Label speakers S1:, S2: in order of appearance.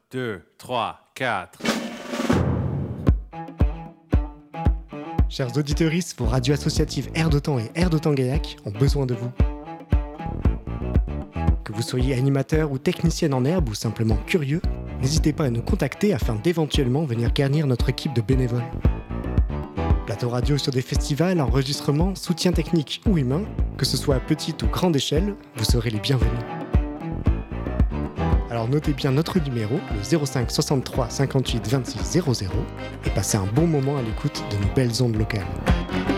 S1: 2, 3, 4.
S2: Chers auditeuristes, vos radios associatives Air d'Otan et Air d'Otan-Gaillac ont besoin de vous. Que vous soyez animateur ou technicienne en herbe ou simplement curieux, n'hésitez pas à nous contacter afin d'éventuellement venir garnir notre équipe de bénévoles. Plateau radio sur des festivals, enregistrements, soutien technique ou humain, que ce soit à petite ou grande échelle, vous serez les bienvenus. Alors notez bien notre numéro, le 05 63 58 26 00, et passez un bon moment à l'écoute de nos belles ondes locales.